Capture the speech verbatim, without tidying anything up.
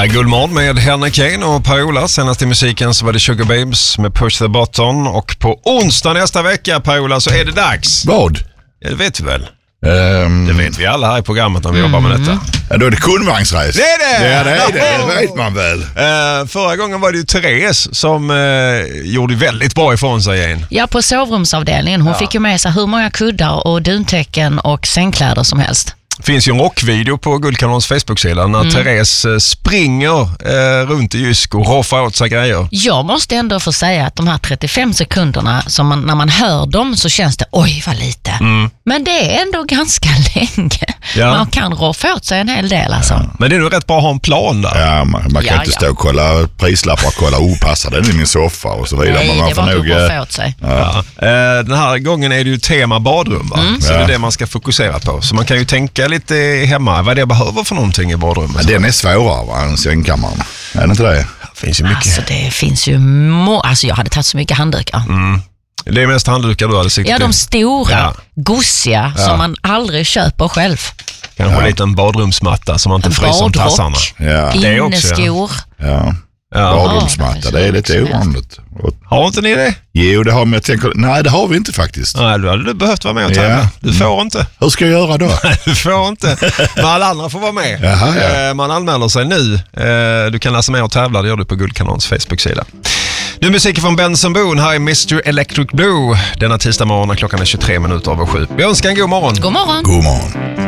Guldmorgon med Henrik Kane och Per-Ola. Senast i musiken så var det Sugar Babes med Push the Button. Och på onsdag nästa vecka, Per-Ola, så är det dags. Vad? Ja, det vet du väl. Um, det vet vi alla här i programmet när vi mm. jobbar med detta. Ja, då är det kundvagnsrace. Det är det! Ja, det är det. Det vet man väl. Uh, förra gången var det ju Therese som uh, gjorde väldigt bra ifrån sig igen. Ja, på sovrumsavdelningen. Hon ja. fick ju med sig hur många kuddar och duntäcken och sängkläder som helst. Det finns ju en rockvideo på Guldkanalens Facebook-sida när mm. Therese springer eh, runt i Jysk och roffar åt sig grejer. Jag måste ändå få säga att de här trettiofem sekunderna, som man, när man hör dem så känns det, oj vad lite. Mm. Men det är ändå ganska länge. Ja. Man kan roffa åt sig en hel del alltså. Ja. Men det är nog rätt bra att ha en plan där. Ja, man, man kan ja, inte ja. stå och kolla prislappar och kolla, oh, passar den i min soffa och så vidare. Nej, men man det var nog att roffa åt sig. Ja. Ja. Eh, den här gången är det ju tema badrum, va? Mm. Så ja. det är det man ska fokusera på. Så man kan ju tänka lite hemma, vad det behöver för någonting i badrummet. Ja, den är svårare, va, än sängkammaren. Är det inte det? Det finns ju mycket. Alltså det finns ju må- alltså jag hade tagit så mycket handdukar. Mm. Det är mest handdukar du hade siktat. Ja, de stora, ja. gossiga, ja. som man aldrig köper själv. Kanske ja. en liten badrumsmatta som man inte fryser om tassarna. Ja. Inneskor. Ja. Ja. Badrumsmatta, det är lite ovanligt. Har inte ni det? Jo, det har vi. Jag tänker, nej, det har vi inte faktiskt. Nej, du hade du behövt vara med och tävla. Ja. Du får inte. Hur ska jag göra då? Du får inte. Men alla andra får vara med. Jaha, ja. Man anmäler sig nu. Du kan läsa med och tävla, det gör du på Guldkanalens Facebook-sida. Nu musiken från Benson Boone, här är mister Electric Blue. Denna tisdag morgon, klockan är tjugotre minuter över sju. Vi önskar en god morgon. God morgon. God morgon.